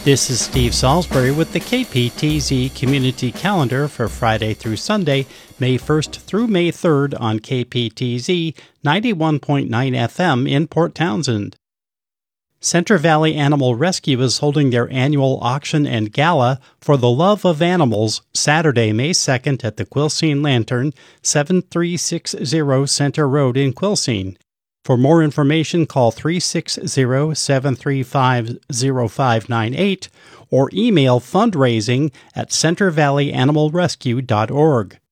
This is Steve Salisbury with the KPTZ Community Calendar for Friday through Sunday, May 1st through May 3rd on KPTZ 91.9 FM in Port Townsend. Center Valley Animal Rescue is holding their annual auction and gala for the love of animals Saturday, May 2nd at the Quilcene Lantern, 7360 Center Road in Quilcene. For more information, call 360-735-0598 or email fundraising@centervalleyanimalrescue.org.